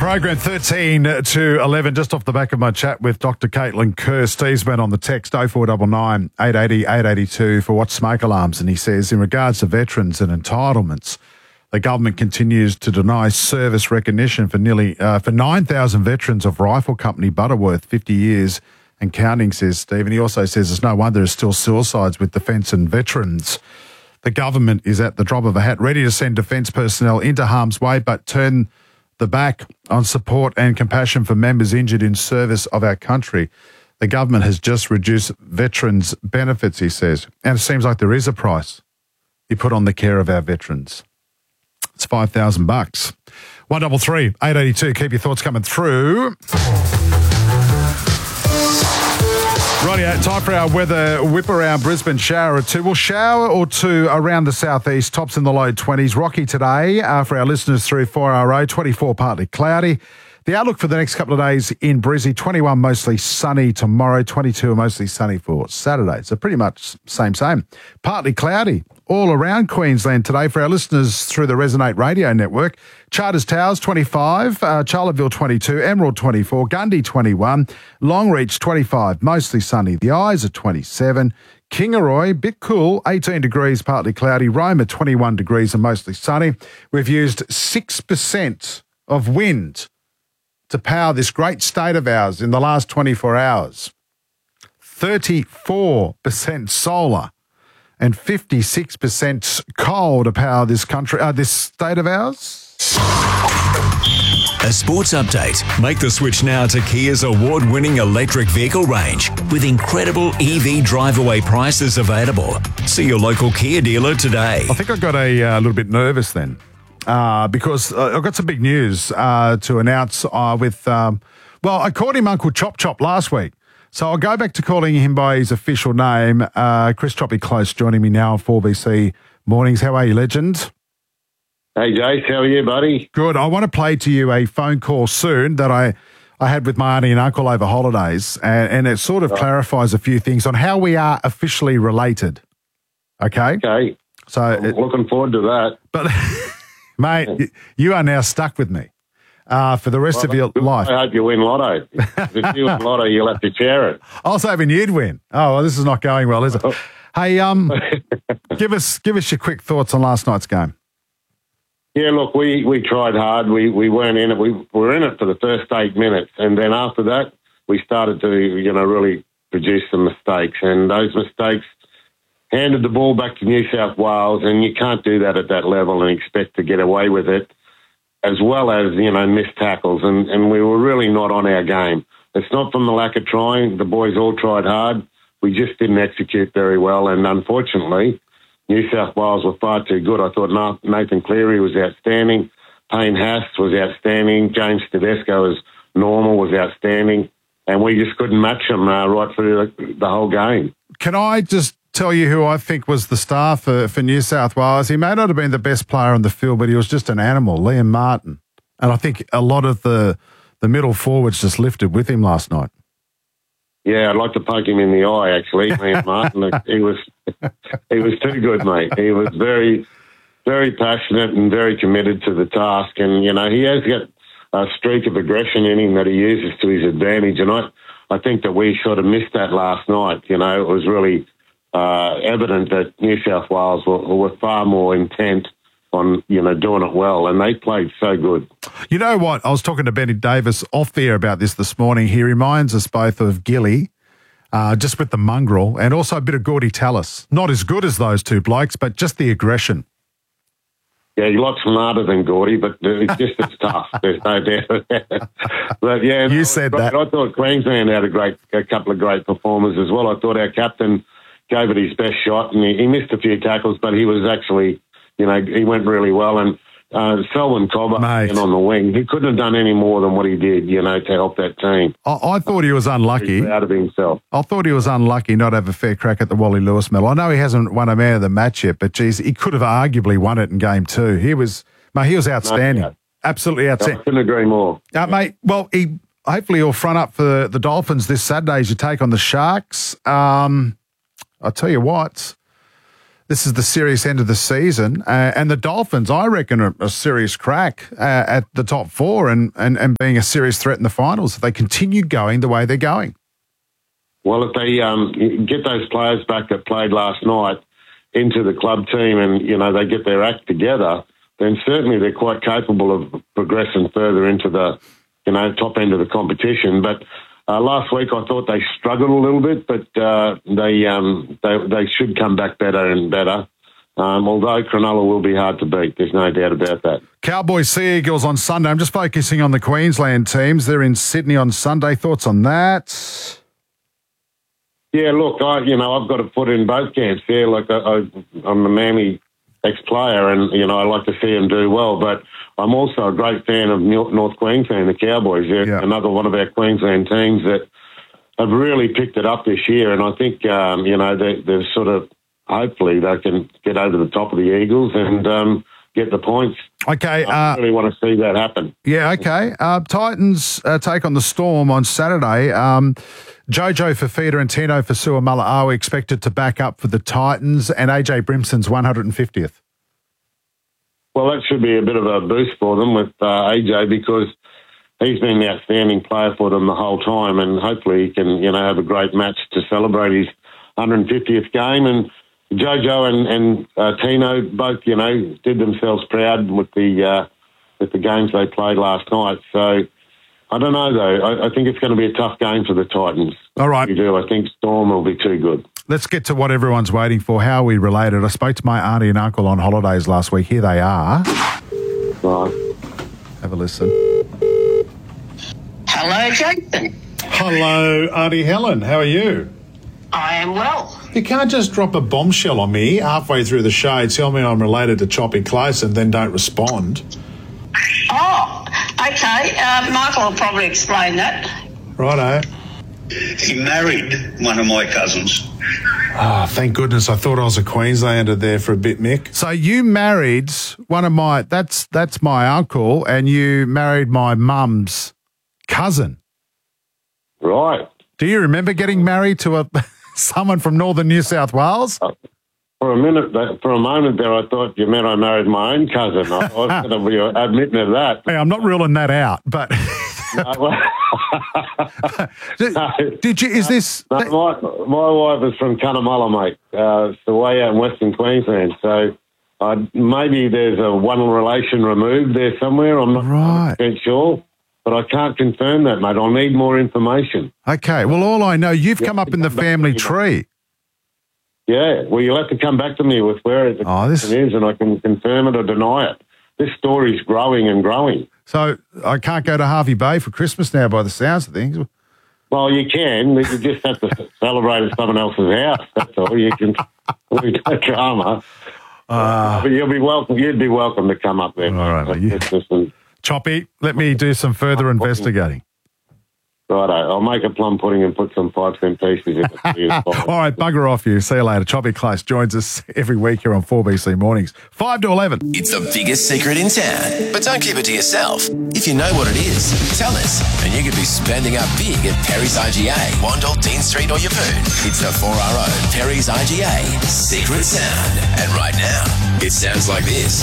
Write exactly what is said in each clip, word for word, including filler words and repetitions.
program, thirteen to eleven, just off the back of my chat with Doctor Caitlin Kerr. Steve's been on the text oh four nine nine, eight eight zero, eight eight two for What's Smoke Alarms, and he says, in regards to veterans and entitlements, the government continues to deny service recognition for nearly uh, for nine thousand veterans of Rifle Company Butterworth, fifty years and counting, says Steve. And he also says it's no wonder there's still suicides with defence and veterans. The government is at the drop of a hat ready to send defence personnel into harm's way, but turn the back on support and compassion for members injured in service of our country. The government has just reduced veterans' benefits, he says, and it seems like there is a price you put on the care of our veterans. It's five thousand bucks. One double three eight eighty two. Keep your thoughts coming through. Rightio, time for our weather whip around Brisbane. Shower or two. Well, shower or two around the southeast. Tops in the low twenties. Rocky today uh, for our listeners through four R O. twenty-four partly cloudy. The outlook for the next couple of days in Brizzy, twenty-one mostly sunny tomorrow, twenty-two mostly sunny for Saturday. So pretty much same, same. Partly cloudy all around Queensland today for our listeners through the Resonate Radio Network. Charters Towers, twenty-five, uh, Charlottesville, twenty-two, Emerald, twenty-four, Gundy, twenty-one, Longreach, twenty-five, mostly sunny. The Eyes are twenty-seven, Kingaroy, bit cool, eighteen degrees, partly cloudy. Roma, twenty-one degrees and mostly sunny. We've used six percent of wind to power this great state of ours in the last twenty-four hours. thirty-four percent solar and fifty-six percent coal to power this country, uh, this state of ours. A sports update. Make the switch now to Kia's award-winning electric vehicle range with incredible E V drive-away prices available. See your local Kia dealer today. I think I got a uh, little bit nervous then. Uh, because uh, I've got some big news uh, to announce uh, with, um, well, I called him Uncle Chop Chop last week. So I'll go back to calling him by his official name. Uh, Chris Choppy Close joining me now on four B C Mornings. How are you, legend? Hey, Jace. How are you, buddy? Good. I want to play to you a phone call soon that I, I had with my auntie and uncle over holidays, and, and it sort of right. clarifies a few things on how we are officially related. Okay? Okay. So I'm it, looking forward to that. But... Mate, you are now stuck with me uh, for the rest well, of your life. I hope you win Lotto. If you win Lotto, you'll have to share it. I was hoping you'd win. Oh, well, this is not going well, is it? Hey, um, give us give us your quick thoughts on last night's game. Yeah, look, we, we tried hard. We we weren't in it. We were in it for the first eight minutes, and then after that, we started to you know really produce some mistakes, and those mistakes handed the ball back to New South Wales, and you can't do that at that level and expect to get away with it, as well as, you know, missed tackles. And, and we were really not on our game. It's not from the lack of trying. The boys all tried hard. We just didn't execute very well. And unfortunately, New South Wales were far too good. I thought Nathan Cleary was outstanding. Payne Haas was outstanding. James Tedesco was normal, was outstanding. And we just couldn't match them uh, right through the, the whole game. Can I just tell you who I think was the star for, for New South Wales? He may not have been the best player on the field, but he was just an animal, Liam Martin. And I think a lot of the, the middle forwards just lifted with him last night. Yeah, I'd like to poke him in the eye, actually, Liam Martin. He was he was too good, mate. He was very, very passionate and very committed to the task. And, you know, he has got a streak of aggression in him that he uses to his advantage. And I, I think that we sort of missed that last night. You know, it was really... Uh, evident that New South Wales were, were far more intent on, you know, doing it well, and they played so good. You know what? I was talking to Benny Davis off the air about this this morning. He reminds us both of Gilly, uh, just with the mongrel, and also a bit of Gordy Tallis. Not as good as those two blokes, but just the aggression. Yeah, he's a lot smarter than Gordy, but it's just as tough. There's no doubt. But yeah, you said that. I thought Queensland had a great, a couple of great performers as well. I thought our captain gave it his best shot, and he, he missed a few tackles, but he was actually, you know, he went really well. And uh, Selwyn Cobber on the wing, he couldn't have done any more than what he did, you know, to help that team. I, I thought he was unlucky. He's proud of himself. I thought he was unlucky not to have a fair crack at the Wally Lewis medal. I know he hasn't won a man of the match yet, but geez, he could have arguably won it in game two. He was, mate, he was outstanding. No, no. Absolutely outstanding. I couldn't agree more. Uh, mate, well, he hopefully he'll front up for the Dolphins this Saturday as you take on the Sharks. Um, I'll tell you what, this is the serious end of the season. Uh, and the Dolphins, I reckon, are a serious crack uh, at the top four and, and, and being a serious threat in the finals if they continue going the way they're going. Well, if they um, get those players back that played last night into the club team and, you know, they get their act together, then certainly they're quite capable of progressing further into the, you know, top end of the competition. But uh, last week I thought they struggled a little bit, but uh, they, um, they they should come back better and better. Um, although Cronulla will be hard to beat, there's no doubt about that. Cowboys Sea Eagles on Sunday. I'm just focusing on the Queensland teams. They're in Sydney on Sunday. Thoughts on that? Yeah, look, I you know I've got a foot in both camps there. Like I, I, I'm a Mammy ex-player, and you know I like to see them do well. But I'm also a great fan of North Queensland, the Cowboys. They're yeah. another one of our Queensland teams that have really picked it up this year, and I think um, you know they, they're sort of hopefully they can get over the top of the Eagles and um, get the points. Okay, I uh, really want to see that happen. Yeah, okay. Uh, Titans uh, take on the Storm on Saturday. Um, Jojo Fafita and Tino Fasuamala expected to back up for the Titans, and A J Brimson's one hundred fiftieth. Well, that should be a bit of a boost for them with uh, A J because he's been the outstanding player for them the whole time, and hopefully he can, you know, have a great match to celebrate his one hundred fiftieth game. And Jojo and, and uh, Tino both, you know, did themselves proud with the uh, with the games they played last night. So I don't know, though. I, I think it's going to be a tough game for the Titans. All right. You do. I think Storm will be too good. Let's get to what everyone's waiting for. How are we related? I spoke to my auntie and uncle on holidays last week. Here they are. Right. Have a listen. Hello, Jason. Hello, Auntie Helen. How are you? I am well. You can't just drop a bombshell on me halfway through the show, tell me I'm related to Choppy Close and then don't respond. Oh, okay. Uh, Michael will probably explain that. Righto. He married one of my cousins. Ah, oh, thank goodness. I thought I was a Queenslander there for a bit, Mick. So you married one of my, that's that's my uncle, and you married my mum's cousin. Right. Do you remember getting married to a someone from northern New South Wales? Uh, for a minute, for a moment there, I thought you meant I married my own cousin. I, I was going to be admitting of that. Hey, I'm not ruling that out, but... did, no, did you? Is this? No, my, my wife is from Cunnamulla, mate. Uh, it's the way out in Western Queensland. So uh, maybe there's a one relation removed there somewhere. I'm not right. one hundred percent sure, but I can't confirm that, mate. I'll need more information. Okay. Well, all I know, you've you come up in the family tree. Yeah. Well, you'll have to come back to me with where it oh, this... is, and I can confirm it or deny it. This story's growing and growing. So I can't go to Harvey Bay for Christmas now by the sounds of things. Well, you can. You just have to celebrate at someone else's house. That's all. You can leave no drama. Uh, but you'll be welcome. You'd be welcome to come up there. All right, mate. And... Choppy, let me do some further investigating. Righto. I'll make a plum pudding and put some five cent pieces in it. All right, bugger off you. See you later. Choppy Close joins us every week here on four B C Mornings, five to eleven. It's the biggest secret in town, but don't keep it to yourself. If you know what it is, tell us, and you could be spending up big at Perry's I G A, Wandle, Dean Street or Yeppoon. It's the four R O Perry's I G A Secret Sound. And right now, it sounds like this.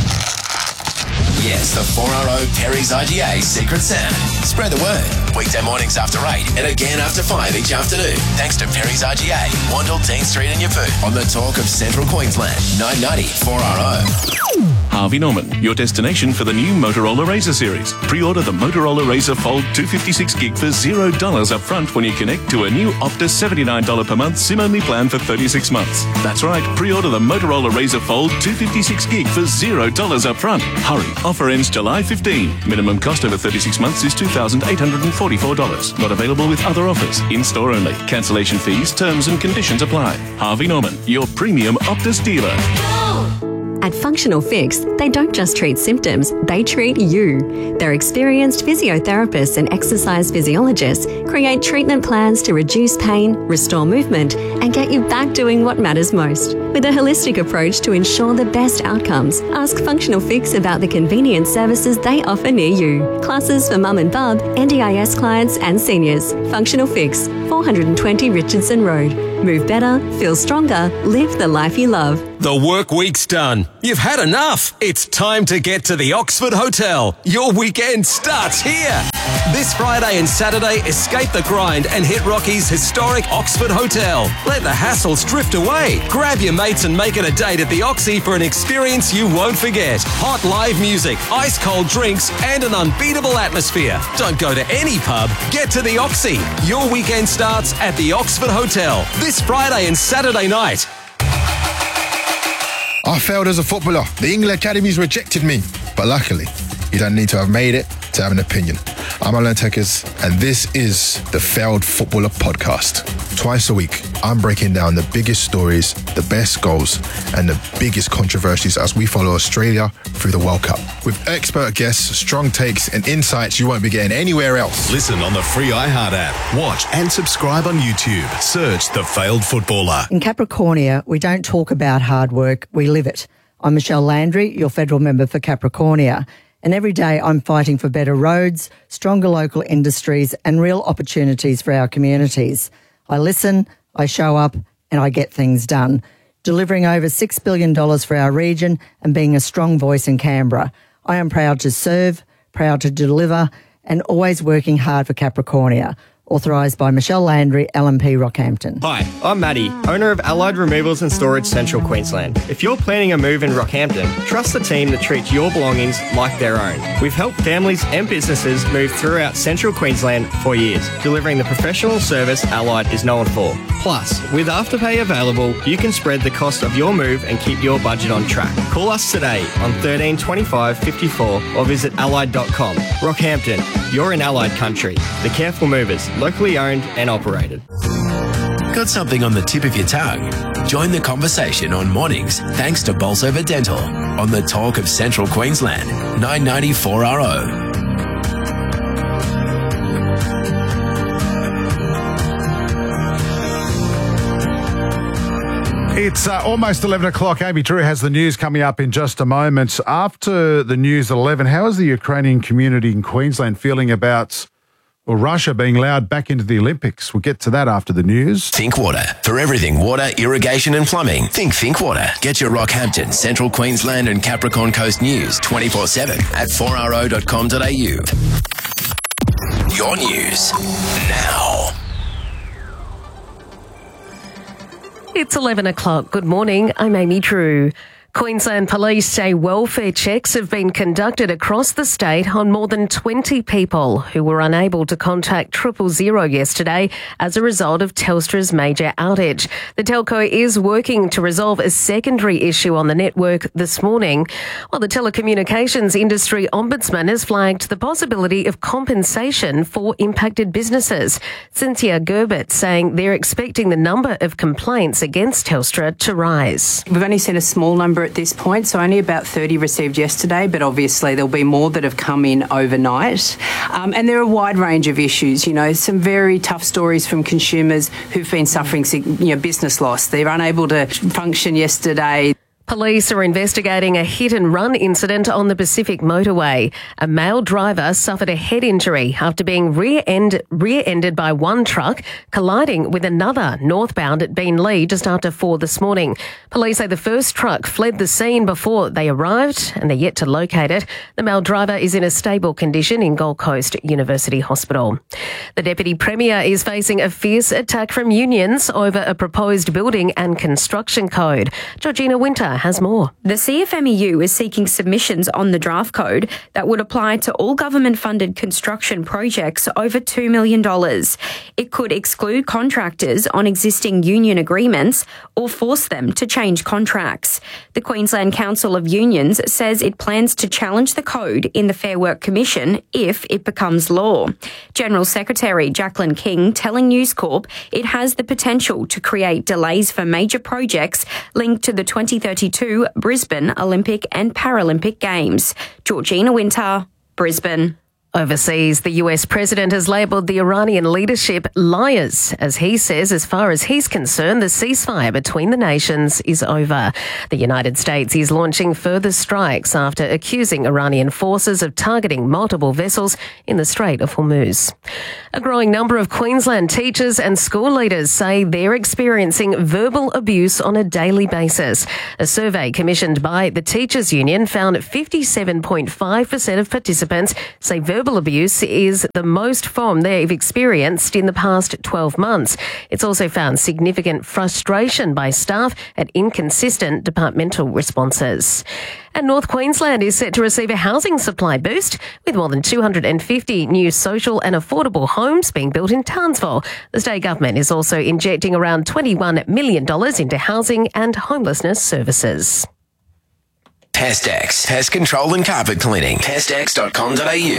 Yes, the four R O Perry's I G A Secret Sound. Spread the word. Weekday mornings after eight and again after five each afternoon. Thanks to Perry's I G A, Wandle, Dean Street and Yeppoon. On the talk of Central Queensland, nine ninety four R O. Harvey Norman, your destination for the new Motorola Razr series. Pre-order the Motorola Razr Fold two fifty-six gig for zero dollars up front when you connect to a new Optus seventy-nine dollars per month SIM-only plan for thirty-six months. That's right, pre-order the Motorola Razr Fold two fifty-six gig for zero dollars up front. Hurry, offer ends July fifteenth. Minimum cost over thirty-six months is two thousand eight hundred forty-four dollars. Not available with other offers. In-store only. Cancellation fees, terms and conditions apply. Harvey Norman, your premium Optus dealer. At Functional Fix, they don't just treat symptoms, they treat you. Their experienced physiotherapists and exercise physiologists create treatment plans to reduce pain, restore movement, and get you back doing what matters most. With a holistic approach to ensure the best outcomes, ask Functional Fix about the convenient services they offer near you. Classes for mum and bub, N D I S clients and seniors. Functional Fix, four twenty Richardson Road. Move better, feel stronger, live the life you love. The work week's done. You've had enough. It's time to get to the Oxford Hotel. Your weekend starts here. This Friday and Saturday, escape the grind and hit Rocky's historic Oxford Hotel. Let the hassles drift away. Grab your mates and make it a date at the Oxy for an experience you won't forget. Hot live music, ice cold drinks, and an unbeatable atmosphere. Don't go to any pub. Get to the Oxy. Your weekend starts at the Oxford Hotel this Friday and Saturday night. I failed as a footballer. The England Academies rejected me. But luckily, you don't need to have made it to have an opinion. I'm Alan Tekers, and this is the Failed Footballer Podcast. Twice a week, I'm breaking down the biggest stories, the best goals, and the biggest controversies as we follow Australia through the World Cup. With expert guests, strong takes, and insights you won't be getting anywhere else. Listen on the free iHeart app. Watch and subscribe on YouTube. Search The Failed Footballer. In Capricornia, we don't talk about hard work, we live it. I'm Michelle Landry, your federal member for Capricornia. And every day I'm fighting for better roads, stronger local industries and real opportunities for our communities. I listen, I show up and I get things done, delivering over six billion dollars for our region and being a strong voice in Canberra. I am proud to serve, proud to deliver and always working hard for Capricornia. Authorised by Michelle Landry, L M P Rockhampton. Hi, I'm Maddie, owner of Allied Removals and Storage Central Queensland. If you're planning a move in Rockhampton, trust the team that treats your belongings like their own. We've helped families and businesses move throughout Central Queensland for years, delivering the professional service Allied is known for. Plus, with Afterpay available, you can spread the cost of your move and keep your budget on track. Call us today on thirteen twenty-five fifty-four or visit allied dot com. Rockhampton, you're in Allied country. The Careful Movers, locally owned and operated. Got something on the tip of your tongue? Join the conversation on mornings thanks to Bolsover Dental on the Talk of Central Queensland, nine ninety four R O. It's uh, almost eleven o'clock. Amy Drew has the news coming up in just a moment. After the news at eleven, how is the Ukrainian community in Queensland feeling about well, Russia being allowed back into the Olympics? We'll get to that after the news. Think Water. For everything water, irrigation and plumbing, think Think Water. Get your Rockhampton, Central Queensland and Capricorn Coast news twenty-four seven at four r o dot com dot a u. Your news now. It's eleven o'clock. Good morning. I'm Amy Drew. Queensland Police say welfare checks have been conducted across the state on more than twenty people who were unable to contact triple zero yesterday as a result of Telstra's major outage. The telco is working to resolve a secondary issue on the network this morning, while the telecommunications industry ombudsman has flagged the possibility of compensation for impacted businesses. Cynthia Gerbert saying they're expecting the number of complaints against Telstra to rise. We've only seen a small number at this point, so only about thirty received yesterday, but obviously there'll be more that have come in overnight. Um, and there are a wide range of issues, you know, some very tough stories from consumers who've been suffering, you know, business loss. They're unable to function yesterday. Police are investigating a hit-and-run incident on the Pacific Motorway. A male driver suffered a head injury after being rear-end, rear-ended by one truck, colliding with another northbound at Beenleigh just after four this morning. Police say the first truck fled the scene before they arrived, and they're yet to locate it. The male driver is in a stable condition in Gold Coast University Hospital. The Deputy Premier is facing a fierce attack from unions over a proposed building and construction code. Georgina Winter has more. The C F M E U is seeking submissions on the draft code that would apply to all government-funded construction projects over two million dollars. It could exclude contractors on existing union agreements or force them to change contracts. The Queensland Council of Unions says it plans to challenge the code in the Fair Work Commission if it becomes law. General Secretary Jacqueline King telling News Corp it has the potential to create delays for major projects linked to the twenty thirty-two Brisbane Olympic and Paralympic Games. Georgina Winter, Brisbane. Overseas, the U S president has labelled the Iranian leadership liars, as he says, as far as he's concerned, the ceasefire between the nations is over. The United States is launching further strikes after accusing Iranian forces of targeting multiple vessels in the Strait of Hormuz. A growing number of Queensland teachers and school leaders say they're experiencing verbal abuse on a daily basis. A survey commissioned by the Teachers Union found fifty-seven point five percent of participants say verbal Verbal abuse is the most form they've experienced in the past twelve months. It's also found significant frustration by staff at inconsistent departmental responses. And North Queensland is set to receive a housing supply boost, with more than two hundred fifty new social and affordable homes being built in Townsville. The state government is also injecting around twenty-one million dollars into housing and homelessness services. Pestex, pest control and carpet cleaning. pestex dot com dot a u.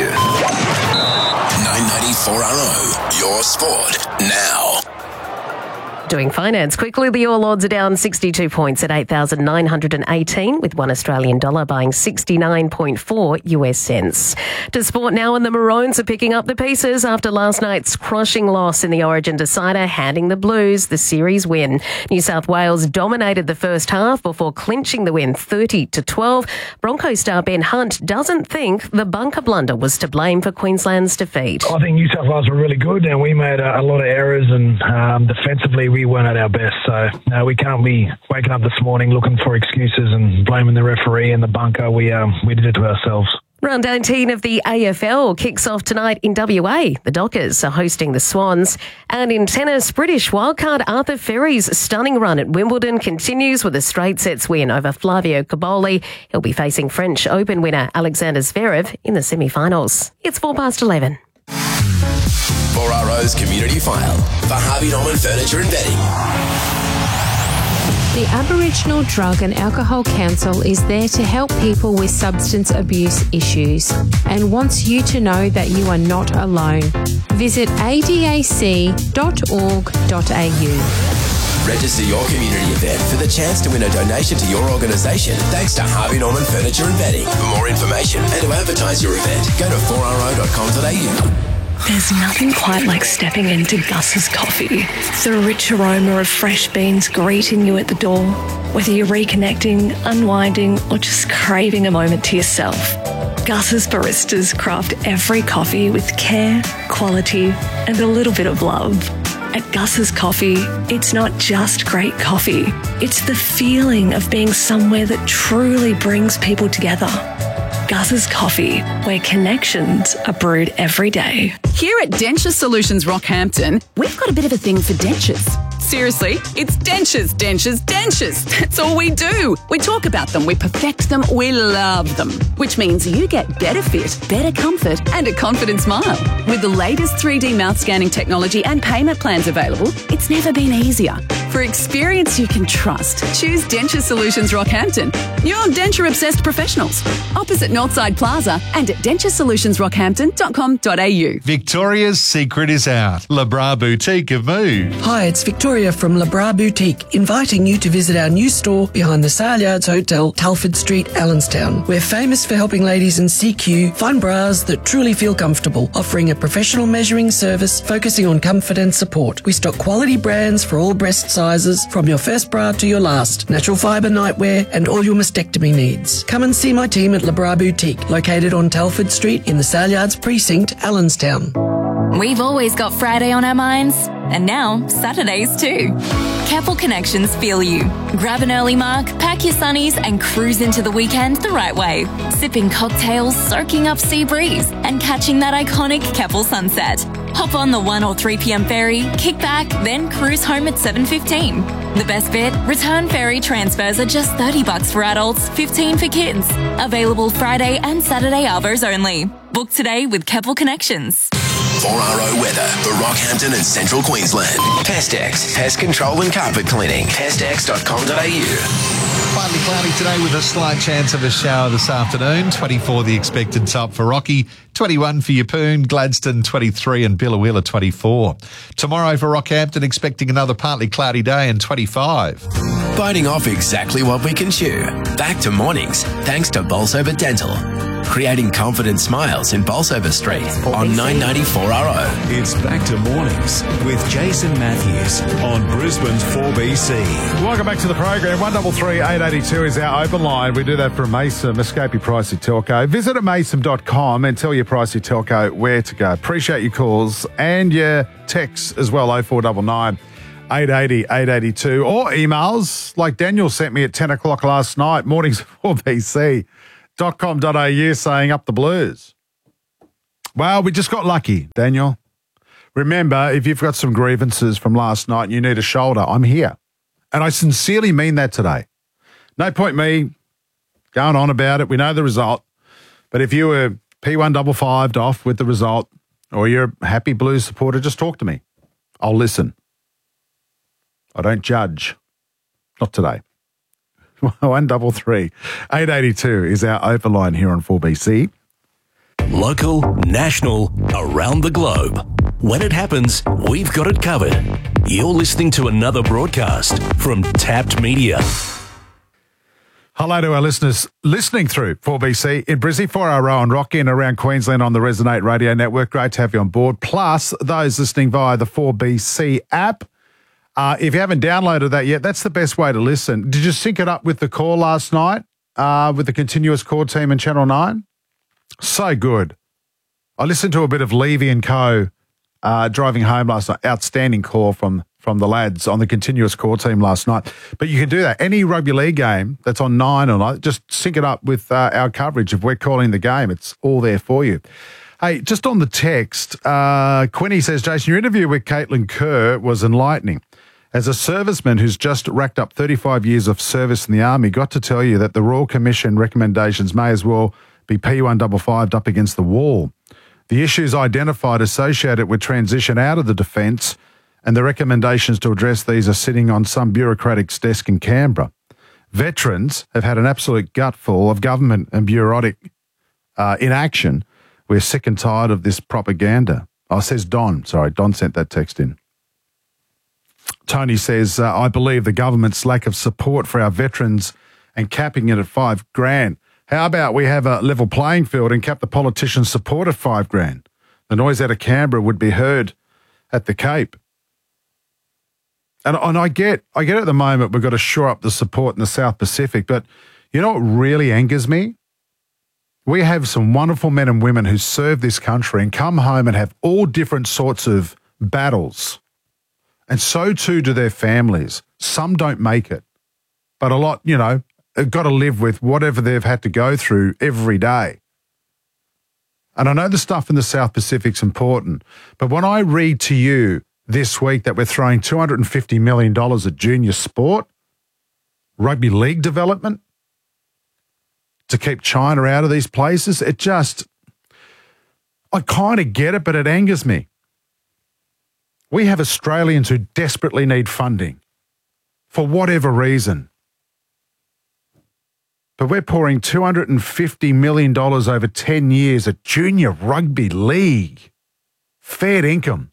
nine ninety-four R O, your sport now. Doing finance quickly, the All Odds are down sixty-two points at eight thousand nine hundred eighteen, with one Australian dollar buying sixty-nine point four U S cents. To sport now, and the Maroons are picking up the pieces after last night's crushing loss in the Origin decider, handing the Blues the series win. New South Wales dominated the first half before clinching the win thirty to twelve. Broncos star Ben Hunt doesn't think the bunker blunder was to blame for Queensland's defeat. I think New South Wales were really good, and we made a, a lot of errors, and um, defensively we weren't at our best. So no, we can't be waking up this morning looking for excuses and blaming the referee and the bunker. We um, we did it to ourselves. Round eighteen of the A F L kicks off tonight in W A. The Dockers are hosting the Swans. And in tennis, British wildcard Arthur Ferry's stunning run at Wimbledon continues with a straight sets win over Flavio Cobolli. He'll be facing French Open winner Alexander Zverev in the semi-finals. It's four past eleven. four R O's Community File for Harvey Norman Furniture and Bedding. The Aboriginal Drug and Alcohol Council is there to help people with substance abuse issues and wants you to know that you are not alone. Visit a d a c dot org dot a u. Register your community event for the chance to win a donation to your organisation thanks to Harvey Norman Furniture and Bedding. For more information and to advertise your event, go to four r o dot com dot a u. There's nothing quite like stepping into Gus's Coffee. The rich aroma of fresh beans greeting you at the door. Whether you're reconnecting, unwinding, or just craving a moment to yourself, Gus's baristas craft every coffee with care, quality, and a little bit of love. At Gus's Coffee, it's not just great coffee. It's the feeling of being somewhere that truly brings people together. Gus's Coffee, where connections are brewed every day. Here at Denture Solutions Rockhampton, we've got a bit of a thing for dentures. Seriously, it's dentures, dentures, dentures. That's all we do. We talk about them, we perfect them, we love them. Which means you get better fit, better comfort, and a confident smile. With the latest three D mouth scanning technology and payment plans available, it's never been easier. For experience you can trust, choose Denture Solutions Rockhampton. Your denture-obsessed professionals. Opposite Northside Plaza and at denture solutions rockhampton dot com dot a u. Victoria's secret is out. La Bra Boutique have moved. Hi, it's Victoria from La Bra Boutique, inviting you to visit our new store behind the Sale Yards Hotel, Telford Street, Allenstown. We're famous for helping ladies in C Q find bras that truly feel comfortable, offering a professional measuring service focusing on comfort and support. We stock quality brands for all breast sizes, from your first bra to your last, natural fibre nightwear, and all your mastectomy needs. Come and see my team at La Bra Boutique, located on Telford Street in the Sale Yards Precinct, Allenstown. We've always got Friday on our minds, and now Saturdays too. Keppel Connections feel you. Grab an early mark, pack your sunnies, and cruise into the weekend the right way. Sipping cocktails, soaking up sea breeze, and catching that iconic Keppel sunset. Hop on the one or three p m ferry, kick back, then cruise home at seven fifteen. The best bit? Return ferry transfers are just thirty bucks for adults, fifteen for kids. Available Friday and Saturday arvos only. Book today with Keppel Connections. four R O weather for Rockhampton and Central Queensland. Pestex, pest control and carpet cleaning. pestex dot com dot a u. Partly cloudy today with a slight chance of a shower this afternoon. twenty-four the expected top for Rocky, twenty-one for Yeppoon, Gladstone twenty-three and Billawilla twenty-four. Tomorrow for Rockhampton, expecting another partly cloudy day and twenty-five. Biting off exactly what we can chew. Back to mornings, thanks to Bolsover Dental. creating confident smiles in Bolsover Street on nine ninety-four R O. It's back to mornings with Jason Matthews on Brisbane's four B C. Welcome back to the program. one three three, eight eight two is our open line. We do that from Mason, Escape your pricey telco. Visit mason dot com and tell your pricey telco where to go. Appreciate your calls and your texts as well, oh four nine nine, eight eight oh, eight eight two, or emails like Daniel sent me at ten o'clock last night, mornings at four b c dot com dot a u saying up the Blues. Well, we just got lucky, Daniel. Remember, if you've got some grievances from last night and you need a shoulder, I'm here. And I sincerely mean that today. No point me going on about it. We know the result. But if you were P one five five off with the result or you're a happy Blues supporter, just talk to me. I'll listen. I don't judge. Not today. one three three, eight eight two is our open line here on four B C. Local, national, around the globe. When it happens, we've got it covered. You're listening to another broadcast from Tapped Media. Hello to our listeners listening through four B C in Brizzy, four R O and Rocky and around Queensland on the Resonate Radio Network. Great to have you on board. Plus, those listening via the four B C app. Uh, if you haven't downloaded that yet, that's the best way to listen. Did you sync it up with the call last night uh, with the continuous core team in Channel nine? So good. I listened to a bit of Levy and Co. Uh, driving home last night. Outstanding call from, from the lads on the continuous core team last night. But you can do that. Any rugby league game that's on nine or not, just sync it up with uh, our coverage. If we're calling the game, it's all there for you. Hey, just on the text, uh, Quinny says, Jason, your interview with Caitlin Kerr was enlightening. As a serviceman who's just racked up thirty-five years of service in the Army, got to tell you that the Royal Commission recommendations may as well be P one five five up against the wall. The issues identified associated with transition out of the defence and the recommendations to address these are sitting on some bureaucratic's desk in Canberra. Veterans have had an absolute gutful of government and bureaucratic uh, inaction. We're sick and tired of this propaganda. Oh, says Don. Sorry, Don sent that text in. Tony says, uh, I believe the government's lack of support for our veterans and capping it at five grand. How about we have a level playing field and cap the politicians' support at five grand? The noise out of Canberra would be heard at the Cape. And, and I get, I get at the moment we've got to shore up the support in the South Pacific, but you know what really angers me? We have some wonderful men and women who serve this country and come home and have all different sorts of battles. And so too do their families. Some don't make it, but a lot, you know, have got to live with whatever they've had to go through every day. And I know the stuff in the South Pacific's important, but when I read to you this week that we're throwing two hundred fifty million dollars at junior sport, rugby league development, to keep China out of these places, it just, I kind of get it, but it angers me. We have Australians who desperately need funding for whatever reason. But we're pouring two hundred fifty million dollars over ten years at junior rugby league. Fair income.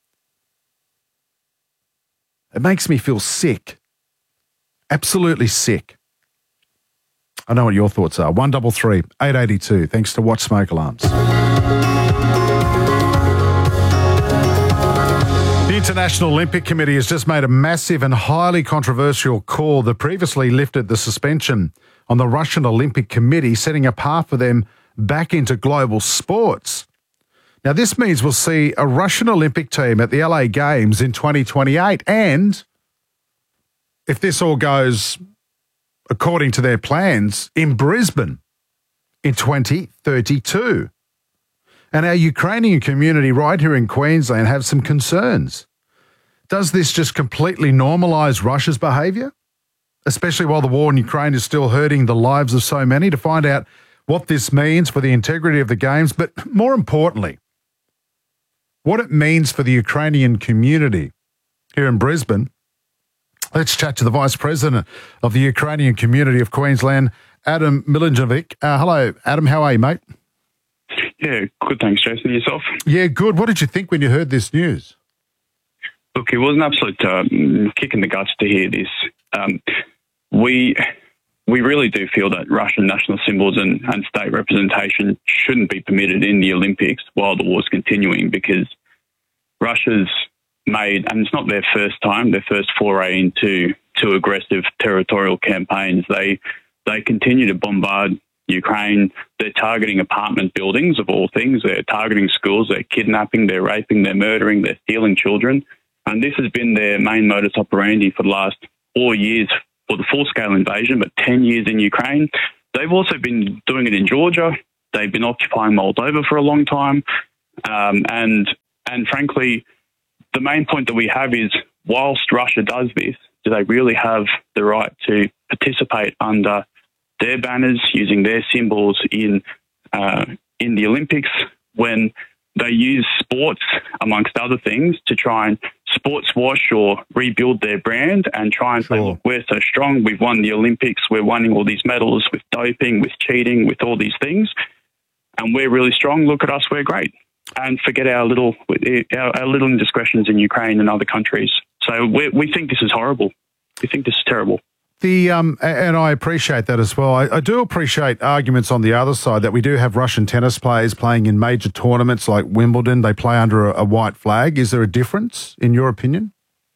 It makes me feel sick. Absolutely sick. I know what your thoughts are. one three three, eight eight two. Thanks to Watch Smoke Alarms. The International Olympic Committee has just made a massive and highly controversial call that previously lifted the suspension on the Russian Olympic Committee, setting a path for them back into global sports. Now, this means we'll see a Russian Olympic team at the L A Games in twenty twenty-eight. And if this all goes according to their plans, in Brisbane in twenty thirty-two. And our Ukrainian community right here in Queensland have some concerns. Does this just completely normalise Russia's behaviour? Especially while the war in Ukraine is still hurting the lives of so many, to find out what this means for the integrity of the Games, but more importantly, what it means for the Ukrainian community here in Brisbane. Let's chat to the Vice President of the Ukrainian community of Queensland, Adam Milinjevic. Uh, hello, Adam. How are you, mate? Yeah, good. Thanks, Jason. Yourself? Yeah, good. What did you think when you heard this news? Look, it was an absolute um, kick in the guts to hear this. Um, we we really do feel that Russian national symbols and, and state representation shouldn't be permitted in the Olympics while the war's continuing, because Russia's made, and it's not their first time, their first foray into to aggressive territorial campaigns. They they continue to bombard Ukraine. They're targeting apartment buildings, of all things. They're targeting schools. They're kidnapping, they're raping, they're murdering, they're stealing children. And this has been their main modus operandi for the last four years for the full-scale invasion, but ten years in Ukraine. They've also been doing it in Georgia. They've been occupying Moldova for a long time. Um, and and frankly, the main point that we have is, whilst Russia does this, do they really have the right to participate under their banners, using their symbols in uh, in the Olympics, when they use sports, amongst other things, to try and sports wash or rebuild their brand and try and sure. say, look, we're so strong, we've won the Olympics, we're winning all these medals with doping, with cheating, with all these things, and we're really strong, look at us, we're great. And forget our little our, our little indiscretions in Ukraine and other countries. So we we think this is horrible. We think this is terrible. The um, and I appreciate that as well. I, I do appreciate arguments on the other side that we do have Russian tennis players playing in major tournaments like Wimbledon. They play under a, a white flag. Is there a difference, in your opinion?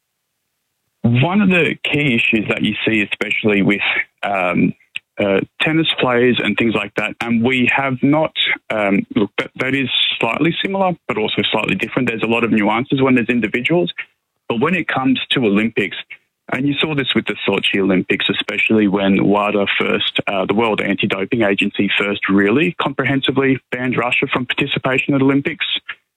One of the key issues that you see, especially with um, uh, tennis players and things like that, and we have not, um, look, that, that is slightly similar, but also slightly different. There's a lot of nuances when there's individuals. But when it comes to Olympics, and you saw this with the Sochi Olympics, especially when WADA first, uh, the World Anti-Doping Agency first really comprehensively banned Russia from participation at Olympics.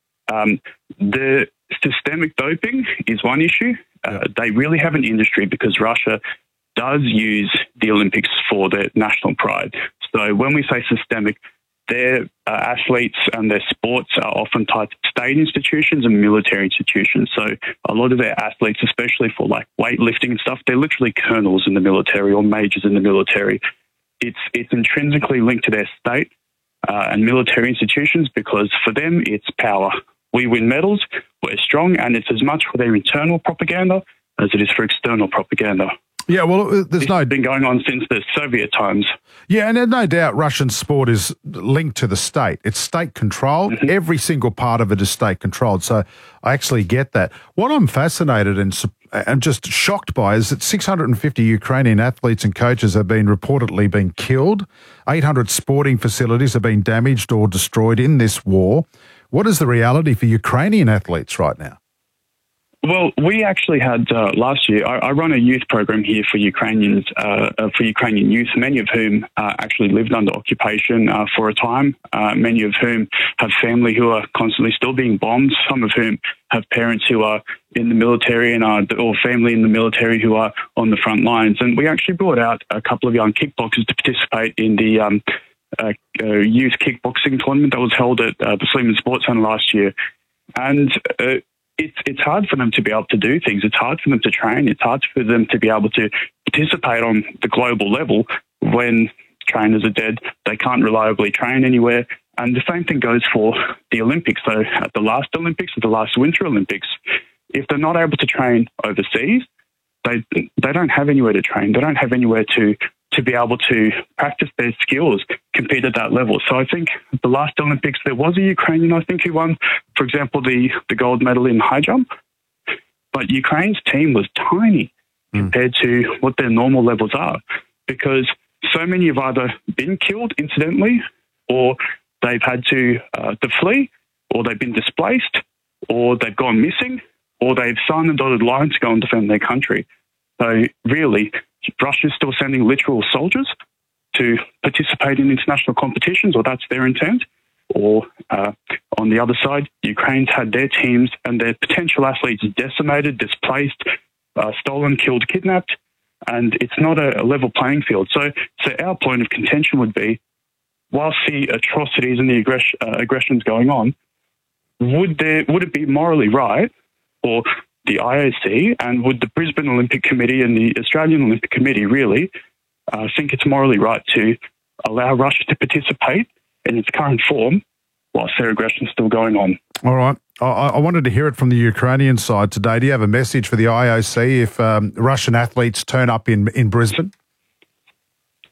Um, the systemic doping is one issue. Uh, they really have an industry because Russia does use the Olympics for their national pride. So when we say systemic, their uh, athletes and their sports are often tied to state institutions and military institutions. So a lot of their athletes, especially for like weightlifting and stuff, they're literally colonels in the military or majors in the military. It's it's intrinsically linked to their state uh, and military institutions, because for them it's power. We win medals, we're strong, and it's as much for their internal propaganda as it is for external propaganda. Yeah, well, there's this no... has been going on since the Soviet times. Yeah, and there's no doubt Russian sport is linked to the state. It's state-controlled. Mm-hmm. Every single part of it is state-controlled. So I actually get that. What I'm fascinated and and just shocked by is that six hundred fifty Ukrainian athletes and coaches have been reportedly been killed. eight hundred sporting facilities have been damaged or destroyed in this war. What is the reality for Ukrainian athletes right now? Well, we actually had uh, last year, I, I run a youth program here for Ukrainians, uh, uh, for Ukrainian youth, many of whom uh, actually lived under occupation uh, for a time, uh, many of whom have family who are constantly still being bombed, some of whom have parents who are in the military and are, or family in the military who are on the front lines. And we actually brought out a couple of young kickboxers to participate in the um, uh, uh, youth kickboxing tournament that was held at uh, the Sleeman Sports Centre last year. And uh, It's it's hard for them to be able to do things. It's hard for them to train. It's hard for them to be able to participate on the global level when trainers are dead. They can't reliably train anywhere. And the same thing goes for the Olympics. So at the last Olympics, at the last Winter Olympics, if they're not able to train overseas, they they don't have anywhere to train. They don't have anywhere to to be able to practice their skills, compete at that level. So I think the last Olympics, there was a Ukrainian, I think, who won, for example, the, the gold medal in high jump. But Ukraine's team was tiny mm. compared to what their normal levels are, because so many have either been killed incidentally, or they've had to, uh, to flee, or they've been displaced, or they've gone missing, or they've signed the dotted line to go and defend their country. So really, Russia's still sending literal soldiers to participate in international competitions, or that's their intent. Or uh, on the other side, Ukraine's had their teams and their potential athletes decimated, displaced, uh, stolen, killed, kidnapped, and it's not a, a level playing field. So, so our point of contention would be, whilst the atrocities and the aggress- uh, aggressions going on, would there would it be morally right, or the I O C, and would the Brisbane Olympic Committee and the Australian Olympic Committee really uh, think it's morally right to allow Russia to participate in its current form whilst their aggression is still going on? All right. I, I wanted to hear it from the Ukrainian side today. Do you have a message for the I O C if um, Russian athletes turn up in, in Brisbane?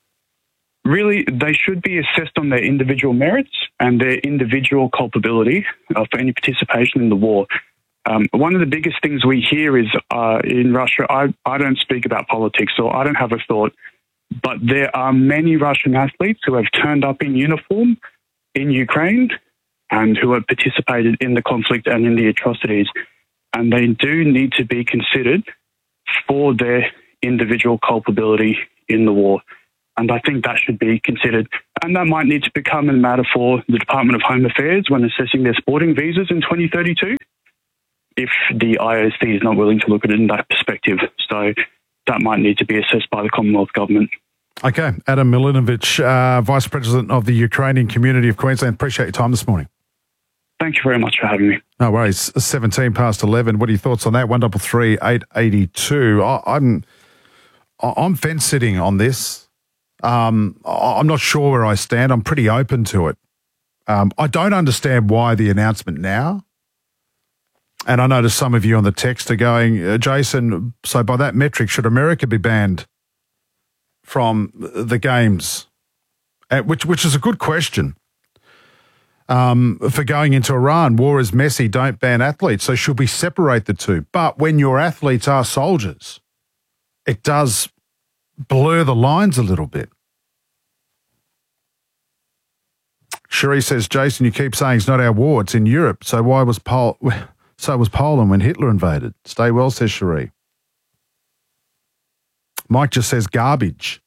really, they should be assessed on their individual merits and their individual culpability uh, for any participation in the war. Um, one of the biggest things we hear is uh, in Russia, I, I don't speak about politics, so I don't have a thought, but there are many Russian athletes who have turned up in uniform in Ukraine and who have participated in the conflict and in the atrocities. And they do need to be considered for their individual culpability in the war. And I think that should be considered. And that might need to become a matter for the Department of Home Affairs when assessing their sporting visas in twenty thirty-two, if the I O C is not willing to look at it in that perspective. So that might need to be assessed by the Commonwealth Government. Okay. Adam Milinovich, uh, Vice President of the Ukrainian Community of Queensland. Appreciate your time this morning. Thank you very much for having me. No worries. seventeen past eleven. What are your thoughts on that? one double three eight eighty two. I'm I'm fence sitting on this. Um, I'm not sure where I stand. I'm pretty open to it. Um, I don't understand why the announcement now. And I notice some of you on the text are going, uh, Jason, so by that metric, should America be banned from the games? Uh, which which is a good question. Um, for going into Iran, war is messy, don't ban athletes. So should we separate the two? But when your athletes are soldiers, it does blur the lines a little bit. Cherie says, Jason, you keep saying it's not our war, it's in Europe. So why was Pol- so was Poland when Hitler invaded? Stay well, says Cherie. Mike just says garbage.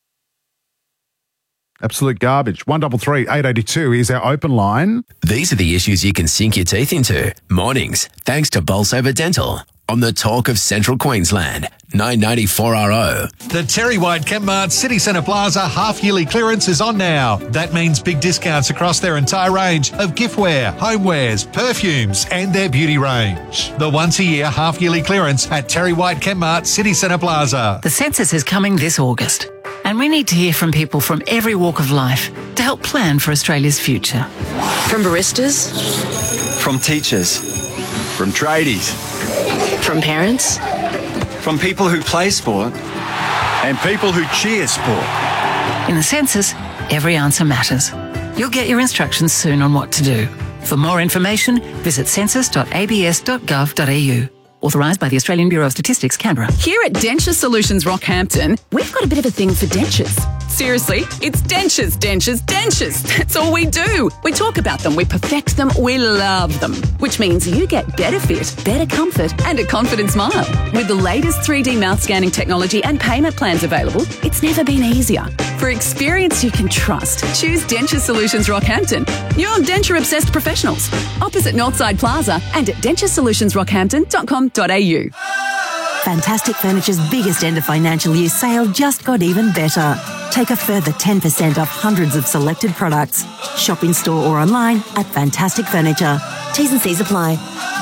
Absolute garbage. one double three eight eight two is our open line. These are the issues you can sink your teeth into. Mornings, thanks to Bolsover Dental. On the Talk of Central Queensland, nine ninety-four R O. The Terry White Chemmart City Centre Plaza half-yearly clearance is on now. That means big discounts across their entire range of giftware, homewares, perfumes and their beauty range. The once-a-year half-yearly clearance at Terry White Chemmart City Centre Plaza. The census is coming this August, and we need to hear from people from every walk of life to help plan for Australia's future. From baristas, from teachers, from tradies, from parents, from people who play sport and people who cheer sport. In the census, every answer matters. You'll get your instructions soon on what to do. For more information, visit census dot a b s dot gov dot a u. Authorised by the Australian Bureau of Statistics, Canberra. Here at Denture Solutions Rockhampton, we've got a bit of a thing for dentures. Seriously, it's dentures, dentures, dentures. That's all we do. We talk about them, we perfect them, we love them. Which means you get better fit, better comfort, and a confident smile. With the latest three D mouth scanning technology and payment plans available, it's never been easier. For experience you can trust, choose Denture Solutions Rockhampton. You're denture-obsessed professionals. Opposite Northside Plaza and at denture solutions rockhampton dot com dot a u. Fantastic Furniture's biggest end of financial year sale just got even better. Take a further ten percent off hundreds of selected products. Shop in store or online at Fantastic Furniture. T's and C's apply.